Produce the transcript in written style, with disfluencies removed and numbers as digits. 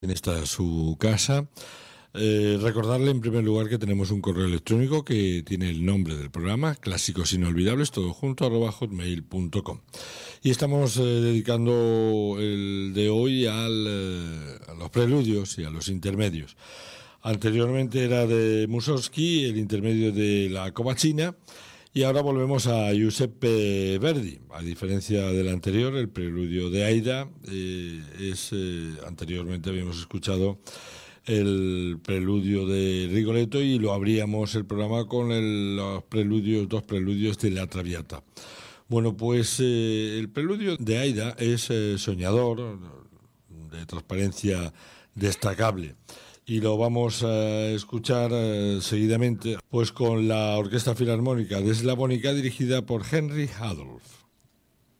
en esta su casa. Recordarle en primer lugar que tenemos un correo electrónico que tiene el nombre del programa, Clásicos Inolvidables, todo junto, @hotmail.com. Y estamos dedicando el de hoy a los preludios y a los intermedios. Anteriormente era de Mussorgsky, el intermedio de la Covacina, y ahora volvemos a Giuseppe Verdi. A diferencia del anterior, el preludio de Aida, anteriormente habíamos escuchado el preludio de Rigoletto y lo abríamos el programa con dos preludios de La Traviata. Bueno, pues el preludio de Aida es soñador, de transparencia destacable. Y lo vamos a escuchar seguidamente pues con la Orquesta Filarmónica de Eslavonica dirigida por Henry Adolph.